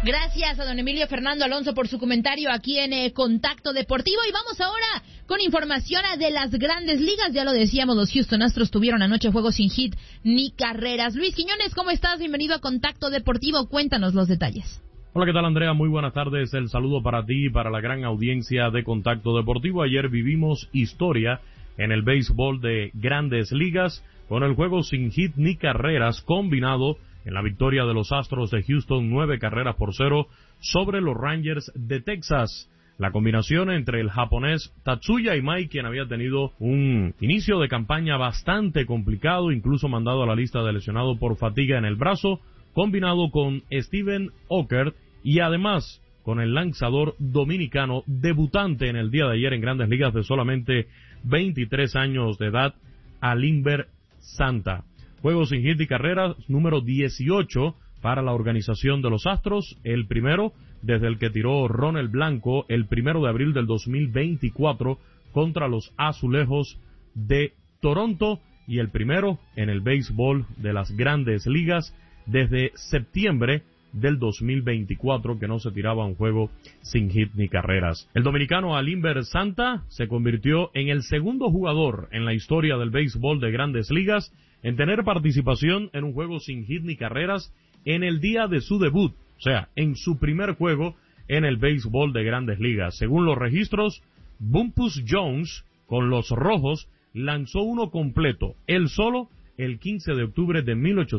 Gracias a don Emilio Fernando Alonso por su comentario aquí en Contacto Deportivo. Y vamos ahora con información de las Grandes Ligas. Ya lo decíamos, los Houston Astros tuvieron anoche juegos sin hit ni carreras. Luis Quiñones, ¿cómo estás? Bienvenido a Contacto Deportivo. Cuéntanos los detalles. Hola, ¿qué tal, Andrea? Muy buenas tardes. El saludo para ti y para la gran audiencia de Contacto Deportivo. Ayer vivimos historia en el béisbol de Grandes Ligas con el juego sin hit ni carreras combinado en la victoria de los Astros de Houston 9-0 sobre los Rangers de Texas. La combinación entre el japonés Tatsuya Imai, quien había tenido un inicio de campaña bastante complicado, incluso mandado a la lista de lesionado por fatiga en el brazo, combinado con Steven Okert y además con el lanzador dominicano debutante en el día de ayer en Grandes Ligas de solamente 23 años de edad, Alimber Santa. Juegos sin hit y carreras número 18 para la organización de los Astros, el primero desde el que tiró Ronald Blanco el 1 de abril del 2024 contra los Azulejos de Toronto, y el primero en el béisbol de las Grandes Ligas desde septiembre del 2024 que no se tiraba un juego sin hit ni carreras. El dominicano Alimber Santa se convirtió en el segundo jugador en la historia del béisbol de Grandes Ligas en tener participación en un juego sin hit ni carreras en el día de su debut, o sea, en su primer juego en el béisbol de Grandes Ligas. Según los registros, Bumpus Jones con los Rojos lanzó uno completo, él solo, el 15 de octubre de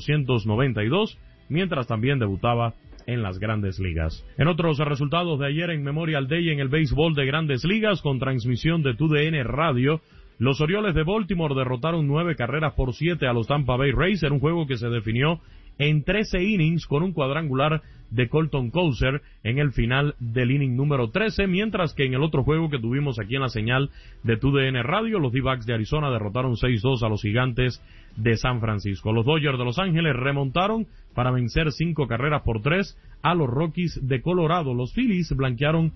1892, mientras también debutaba en las Grandes Ligas. En otros resultados de ayer en Memorial Day en el béisbol de Grandes Ligas, con transmisión de TUDN Radio, los Orioles de Baltimore derrotaron 9-7 a los Tampa Bay Rays en un juego que se definió en 13 innings con un cuadrangular de Colton Cowser en el final del inning número 13, mientras que en el otro juego que tuvimos aquí en la señal de TUDN Radio, los D-backs de Arizona derrotaron 6-2 a los Gigantes de San Francisco. Los Dodgers de Los Ángeles remontaron para vencer 5-3 a los Rockies de Colorado. Los Phillies blanquearon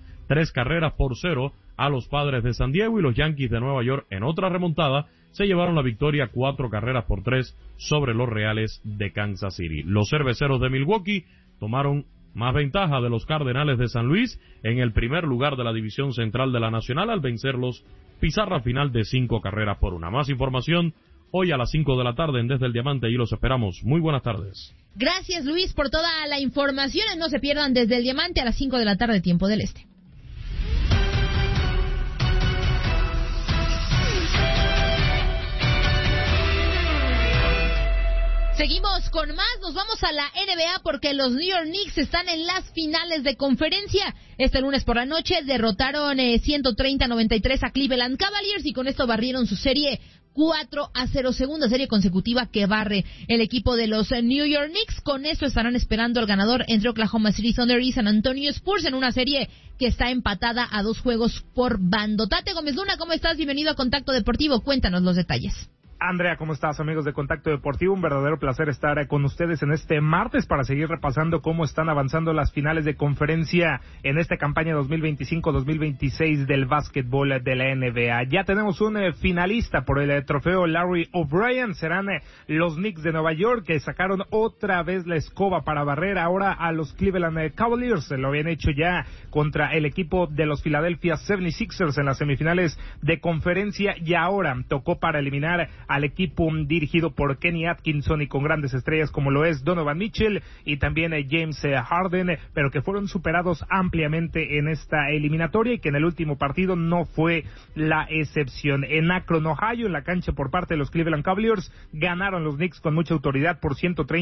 3-0 a los Padres de San Diego, y los Yankees de Nueva York, en otra remontada, se llevaron la victoria 4-3 sobre los Reales de Kansas City. Los Cerveceros de Milwaukee tomaron más ventaja de los Cardenales de San Luis en el primer lugar de la división central de la Nacional al vencerlos pizarra final de 5-1. Más información hoy a las 5 de la tarde en Desde el Diamante, y los esperamos. Muy buenas tardes. Gracias, Luis, por toda la información. No se pierdan Desde el Diamante a las 5 de la tarde, tiempo del Este. Seguimos con más, nos vamos a la NBA porque los New York Knicks están en las finales de conferencia. Este lunes por la noche derrotaron 130-93 a Cleveland Cavaliers y con esto barrieron su serie 4-0, segunda serie consecutiva que barre el equipo de los New York Knicks. Con esto estarán esperando al ganador entre Oklahoma City Thunder y San Antonio Spurs en una serie que está empatada a 2 juegos por bando. Tate Gómez Luna, ¿cómo estás? Bienvenido a Contacto Deportivo, cuéntanos los detalles. Andrea, ¿cómo estás, amigos de Contacto Deportivo? Un verdadero placer estar con ustedes en este martes para seguir repasando cómo están avanzando las finales de conferencia en esta campaña 2025-2026 del básquetbol de la NBA. Ya tenemos un finalista por el trofeo Larry O'Brien. Serán los Knicks de Nueva York, que sacaron otra vez la escoba para barrer ahora a los Cleveland Cavaliers. Lo habían hecho ya contra el equipo de los Philadelphia 76ers en las semifinales de conferencia, y ahora tocó para eliminar al equipo dirigido por Kenny Atkinson y con grandes estrellas como lo es Donovan Mitchell y también James Harden, pero que fueron superados ampliamente en esta eliminatoria y que en el último partido no fue la excepción. En Akron, Ohio, en la cancha por parte de los Cleveland Cavaliers, ganaron los Knicks con mucha autoridad por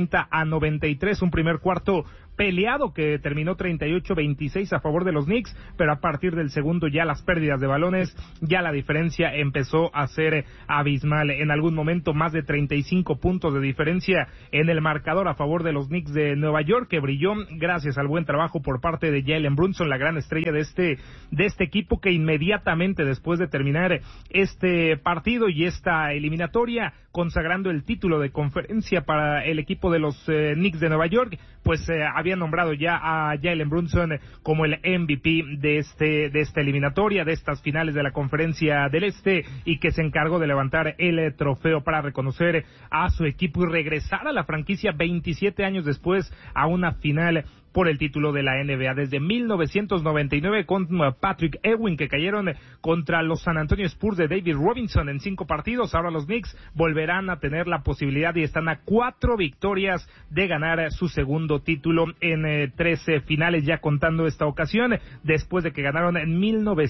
130-93, un primer cuarto peleado que terminó 38-26 a favor de los Knicks, pero a partir del segundo ya las pérdidas de balones, ya la diferencia empezó a ser abismal. En algún momento más de 35 puntos de diferencia en el marcador a favor de los Knicks de Nueva York, que brilló gracias al buen trabajo por parte de Jalen Brunson, la gran estrella de este equipo, que inmediatamente después de terminar este partido y esta eliminatoria, consagrando el título de conferencia para el equipo de los Knicks de Nueva York, pues había nombrado ya a Jalen Brunson como el MVP de esta eliminatoria, de estas finales de la Conferencia del Este, y que se encargó de levantar el trofeo para reconocer a su equipo y regresar a la franquicia 27 años después a una final por el título de la NBA. Desde 1999 con Patrick Ewing, que cayeron contra los San Antonio Spurs de David Robinson en 5 partidos. Ahora los Knicks volverán a tener la posibilidad y están a 4 victorias de ganar su segundo título en 13 finales, ya contando esta ocasión, después de que ganaron en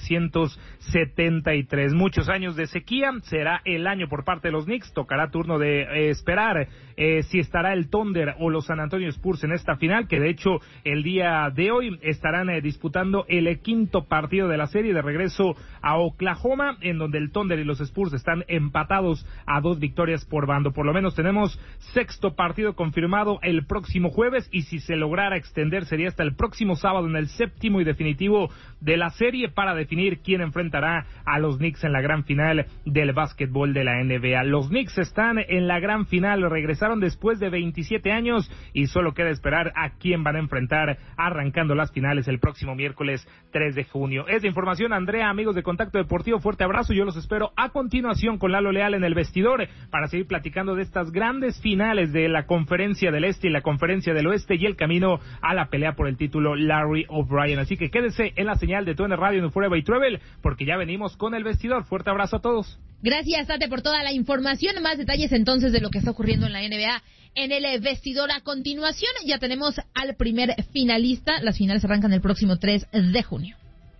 1973. Muchos años de sequía, será el año por parte de los Knicks. Tocará turno de esperar si estará el Thunder o los San Antonio Spurs en esta final, que de hecho el día de hoy estarán disputando el quinto partido de la serie de regreso a Oklahoma, en donde el Thunder y los Spurs están empatados a 2 victorias por bando. Por lo menos tenemos sexto partido confirmado el próximo jueves, y si se lograra extender sería hasta el próximo sábado en el séptimo y definitivo de la serie para definir quién enfrentará a los Knicks en la gran final del básquetbol de la NBA. Los Knicks están en la gran final, regresaron después de 27 años y solo queda esperar a quién van a enfrentar arrancando las finales el próximo miércoles 3 de junio. Es de información, Andrea, amigos de Contacto Deportivo, fuerte abrazo. Yo los espero a continuación con Lalo Leal en el vestidor para seguir platicando de estas grandes finales de la Conferencia del Este y la Conferencia del Oeste y el camino a la pelea por el título Larry O'Brien. Así que quédese en la señal de TUDN Radio en Forever y Travel, porque ya venimos con el vestidor. Fuerte abrazo a todos. Gracias, Tate, por toda la información. Más detalles entonces de lo que está ocurriendo en la NBA en el vestidor. A continuación ya tenemos al primer finalista. Las finales arrancan el próximo 3 de junio.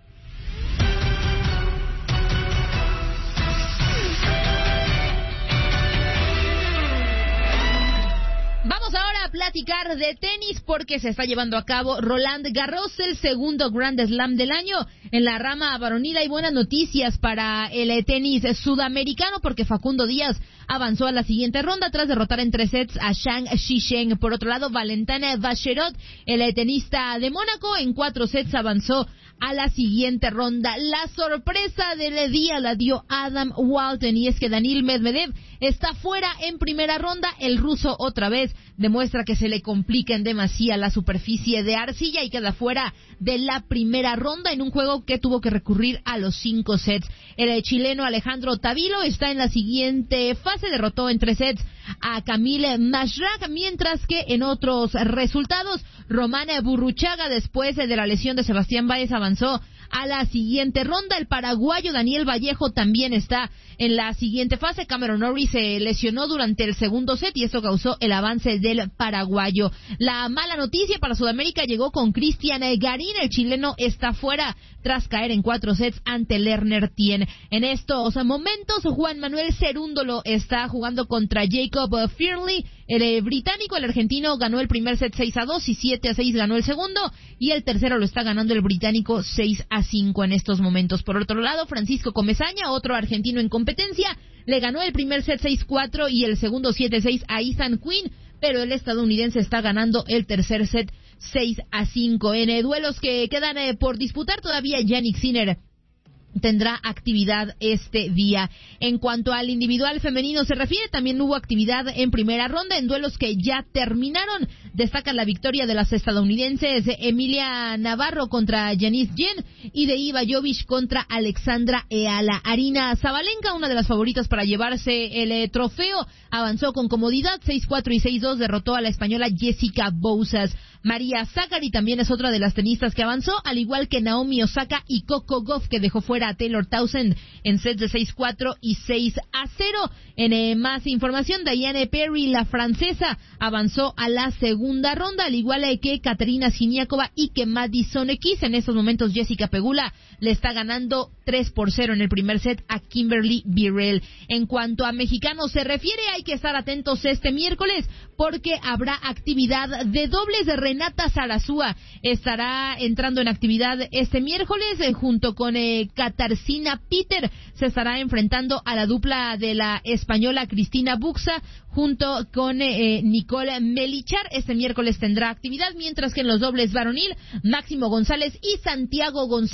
Vamos ahora a platicar de tenis porque se está llevando a cabo Roland Garros, el segundo Grand Slam del año en la rama varonil. Hay buenas noticias para el tenis sudamericano porque Facundo Díaz avanzó a la siguiente ronda tras derrotar en 3 sets a Zhang Zhisheng. Por otro lado, Valentin Vacherot, el tenista de Mónaco, en 4 sets avanzó a la siguiente ronda. La sorpresa del día la dio Adam Walton, y es que Daniil Medvedev está fuera en primera ronda. El ruso otra vez demuestra que se le complica en demasía la superficie de arcilla y queda fuera de la primera ronda en un juego que tuvo que recurrir a los 5 sets. El chileno Alejandro Tavilo está en la siguiente fase, derrotó en 3 sets a Camille Mashrak, mientras que en otros resultados, Román Burruchaga, después de la lesión de Sebastián Báez, avanzó a la siguiente ronda. El paraguayo Daniel Vallejo también está en la siguiente fase. Cameron Norrie se lesionó durante el segundo set y esto causó el avance del paraguayo. La mala noticia para Sudamérica llegó con Cristian Garín. El chileno está fuera tras caer en 4 sets ante Lerner Tien. En estos momentos, Juan Manuel Cerúndolo está jugando contra Jacob Fearley. El británico, el argentino, ganó el primer set 6-2 y 7-6 ganó el segundo, y el tercero lo está ganando el británico 6-5 en estos momentos. Por otro lado, Francisco Comesaña, otro argentino en competencia, le ganó el primer set 6-4 y el segundo 7-6 a Ethan Quinn, pero el estadounidense está ganando el tercer set 6-5. En duelos que quedan por disputar todavía, Jannik Sinner tendrá actividad este día. En cuanto al individual femenino se refiere, también hubo actividad en primera ronda en duelos que ya terminaron. Destacan la victoria de las estadounidenses Emilia Navarro contra Janice Jen y de Iva Jovic contra Alexandra Eala. Arina Zabalenka, una de las favoritas para llevarse el trofeo, avanzó con comodidad 6-4 y 6-2, derrotó a la española Jessica Bouzas. María Sakkari también es otra de las tenistas que avanzó, al igual que Naomi Osaka y Coco Gauff, que dejó fuera a Taylor Townsend en sets de 6-4 y 6-0. En más información, Diane Perry, la francesa, avanzó a la segunda ronda, al igual que Katerina Siniakova y que Madison Keys. En estos momentos, Jessica Pegula le está ganando 3-0 en el primer set a Kimberly Birrell. En cuanto a mexicanos se refiere, hay que estar atentos este miércoles porque habrá actividad de dobles. Renata Zarazúa estará entrando en actividad este miércoles junto con Katarzyna Peter. Se estará enfrentando a la dupla de la española Cristina Buxa junto con Nicole Melichar. Este miércoles tendrá actividad, mientras que en los dobles varonil, Máximo González y Santiago González